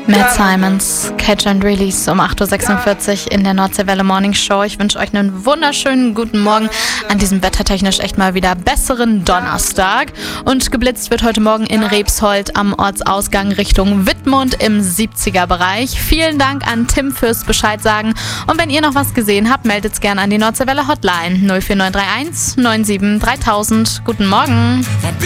Matt Simons, Catch and Release um 8.46 Uhr in der Nordseewelle Morning Show. Ich wünsche euch einen wunderschönen guten Morgen an diesem wettertechnisch echt mal wieder besseren Donnerstag. Und geblitzt wird heute Morgen in Rebsold am Ortsausgang Richtung Wittmund im 70er-Bereich. Vielen Dank an Tim fürs Bescheid sagen. Und wenn ihr noch was gesehen habt, meldet es gerne an die Nordseewelle Hotline 04931 97 3000. Guten Morgen.